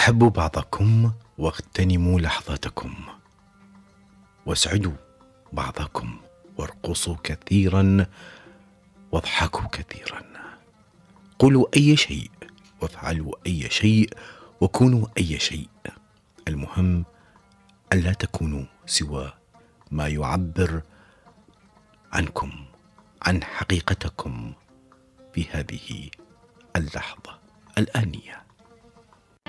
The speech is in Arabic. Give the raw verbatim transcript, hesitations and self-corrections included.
أحبوا بعضكم واغتنموا لحظاتكم، واسعدوا بعضكم وارقصوا كثيرا واضحكوا كثيرا. قولوا أي شيء وافعلوا أي شيء وكونوا أي شيء، المهم ألا تكونوا سوى ما يعبر عنكم، عن حقيقتكم في هذه اللحظة الآنية.